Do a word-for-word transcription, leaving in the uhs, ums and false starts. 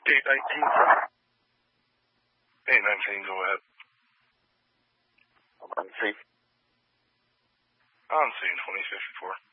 eight nineteen. eight nineteen, go ahead. On C. On scene, twenty fifty-four.